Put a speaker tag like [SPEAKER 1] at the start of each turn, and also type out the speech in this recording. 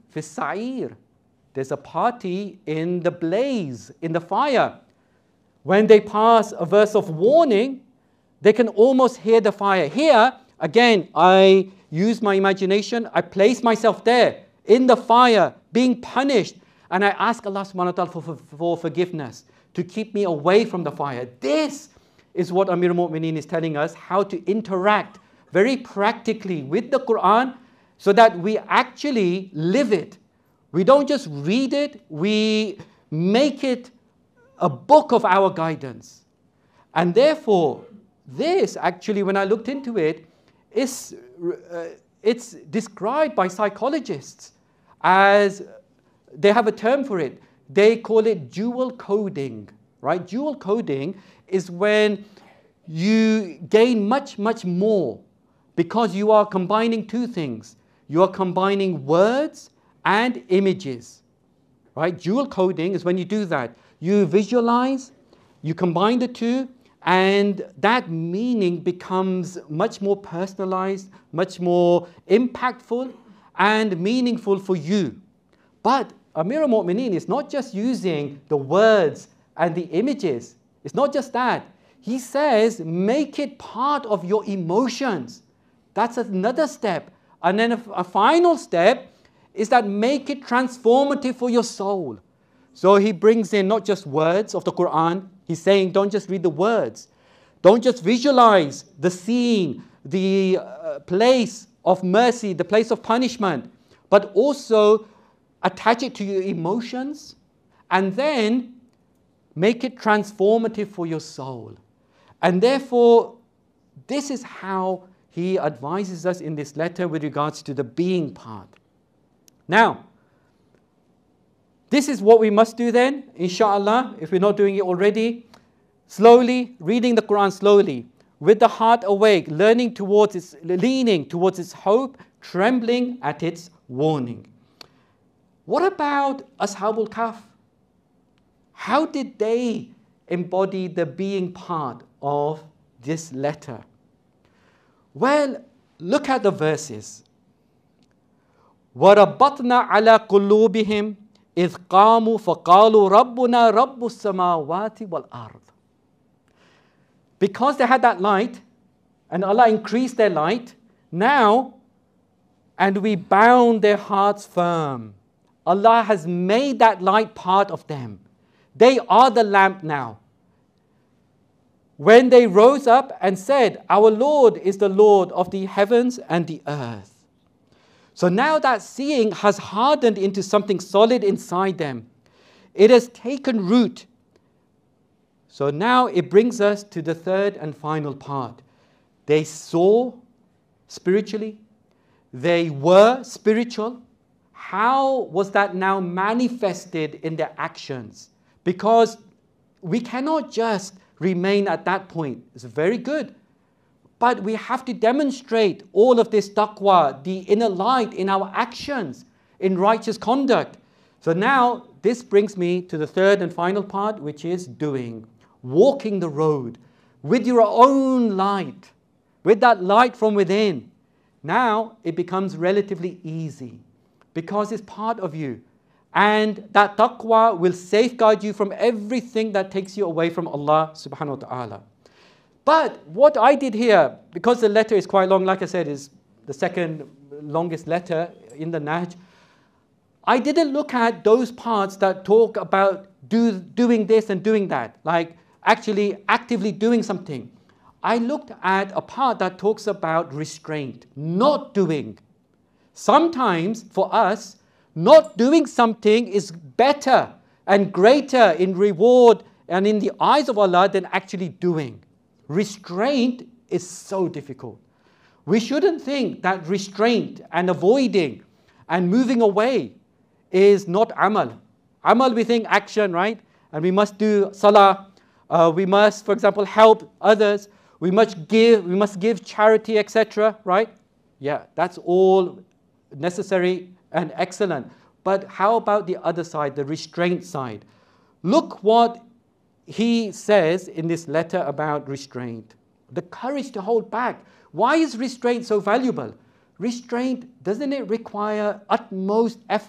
[SPEAKER 1] fi sa'ir. There's a party in the blaze, in the fire. When they pass a verse of warning, they can almost hear the fire. Here, again, I use my imagination. I place myself there in the fire, being punished. And I ask Allah subhanahu wa ta'ala for forgiveness, to keep me away from the fire. This is what Amir al-Mu'mineen is telling us, how to interact very practically with the Quran so that we actually live it. We don't just read it, we make it a book of our guidance. And therefore, this actually, when I looked into it, it's described by psychologists as, they have a term for it. They call it dual coding, right? Dual coding is when you gain much, much more because you are combining two things. You are combining words and images, right? Dual coding is when you do that. You visualize, you combine the two, and that meaning becomes much more personalized, much more impactful and meaningful for you. But Amir al-Mu'mineen is not just using the words and the images. It's not just that. He says, make it part of your emotions. That's another step. And then a final step is that make it transformative for your soul. So he brings in not just words of the Quran. He's saying don't just read the words. Don't just visualize the scene, the place of mercy, the place of punishment, but also attach it to your emotions and then make it transformative for your soul. And therefore, this is how he advises us in this letter with regards to the being part. Now, this is what we must do then, inshallah, if we're not doing it already. Slowly, reading the Quran slowly, with the heart awake, leaning towards its hope, trembling at its warning. What about Ashabul Kahf? How did they embody the being part of this letter? Well, look at the verses. وَرَبَّطْنَا عَلَى قُلُوبِهِمْ إِذْ قَامُوا فَقَالُوا رَبُّنَا رَبُّ السَّمَاوَاتِ وَالْأَرْضِ. Because they had that light, and Allah increased their light, now, and we bound their hearts firm. Allah has made that light part of them. They are the lamp now. When they rose up and said, our Lord is the Lord of the heavens and the earth. So now that seeing has hardened into something solid inside them. It has taken root. So now it brings us to the third and final part. They saw spiritually. They were spiritual. How was that now manifested in their actions? Because we cannot just remain at that point. It's very good. But we have to demonstrate all of this taqwa, the inner light in our actions, in righteous conduct. So now this brings me to the third and final part, which is doing. Walking the road with your own light, with that light from within. Now it becomes relatively easy because it's part of you. And that taqwa will safeguard you from everything that takes you away from Allah subhanahu wa ta'ala. But what I did here, because the letter is quite long, like I said, is the second longest letter in the Najm, I didn't look at those parts that talk about doing this and doing that, like actually actively doing something. I looked at a part that talks about restraint, not doing. Sometimes for us, not doing something is better and greater in reward and in the eyes of Allah than actually doing. Restraint is so difficult. We shouldn't think that restraint and avoiding and moving away is not amal. Amal, we think action, right? And we must do salah. We must, for example, help others. We must give charity, etc., right? Yeah, that's all necessary and excellent. But how about the other side, the restraint side? Look what he says in this letter about restraint. The courage to hold back. Why is restraint so valuable? Restraint, doesn't it require utmost effort?